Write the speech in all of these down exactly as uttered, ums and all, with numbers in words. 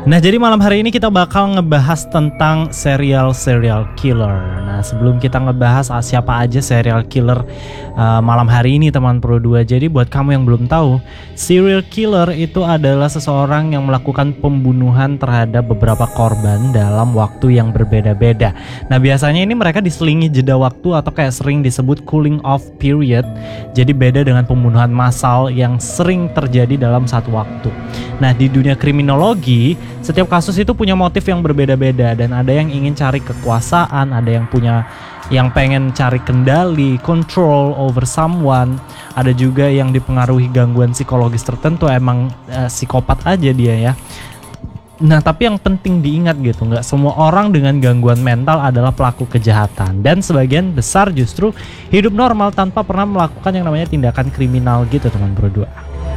Nah, jadi malam hari ini kita bakal ngebahas tentang serial serial killer. Nah, sebelum kita ngebahas ah, siapa aja serial killer uh, malam hari ini teman Pro dua. Jadi buat kamu yang belum tahu, serial killer itu adalah seseorang yang melakukan pembunuhan terhadap beberapa korban dalam waktu yang berbeda-beda. Nah, biasanya ini mereka diselingi jeda waktu atau kayak sering disebut cooling off period. Jadi beda dengan pembunuhan massal yang sering terjadi dalam satu waktu. Nah, di dunia kriminologi, setiap kasus itu punya motif yang berbeda-beda, dan ada yang ingin cari kekuasaan, ada yang punya yang pengen cari kendali, control over someone, ada juga yang dipengaruhi gangguan psikologis tertentu, emang eh, psikopat aja dia ya. Nah, tapi yang penting diingat gitu, nggak semua orang dengan gangguan mental adalah pelaku kejahatan, dan sebagian besar justru hidup normal tanpa pernah melakukan yang namanya tindakan kriminal gitu teman berdua.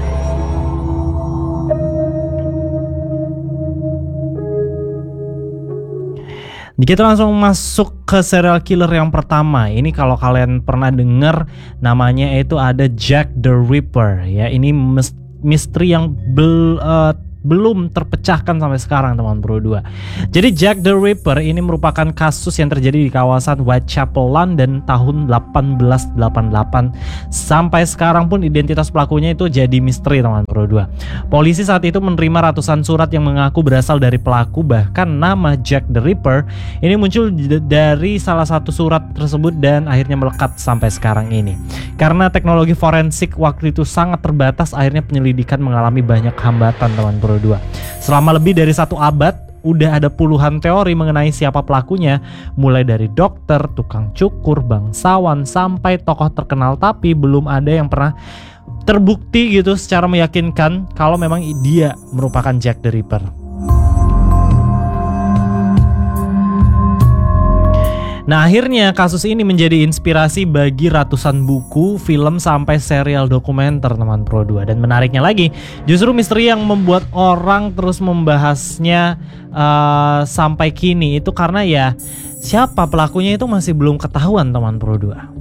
Kita langsung masuk ke serial killer yang pertama. Ini kalau kalian pernah dengar namanya itu ada Jack the Ripper ya. Ini misteri yang bel, uh, belum terpecahkan sampai sekarang teman Pro dua. Jadi Jack the Ripper ini merupakan kasus yang terjadi di kawasan Whitechapel, London tahun delapan belas delapan puluh delapan. Sampai sekarang pun identitas pelakunya itu jadi misteri teman Pro dua. Polisi saat itu menerima ratusan surat yang mengaku berasal dari pelaku, bahkan nama Jack the Ripper ini muncul dari salah satu surat tersebut dan akhirnya melekat sampai sekarang ini. Karena teknologi forensik waktu itu sangat terbatas, akhirnya penyelidikan mengalami banyak hambatan teman Pro dua. Selama lebih dari satu abad, udah ada puluhan teori mengenai siapa pelakunya, mulai dari dokter, tukang cukur, bangsawan, sampai tokoh terkenal, tapi belum ada yang pernah terbukti gitu secara meyakinkan kalau memang dia merupakan Jack the Ripper. Nah, akhirnya kasus ini menjadi inspirasi bagi ratusan buku, film, sampai serial dokumenter teman Pro dua. Dan menariknya lagi, justru misteri yang membuat orang terus membahasnya uh, sampai kini itu karena ya siapa pelakunya itu masih belum ketahuan teman Pro dua.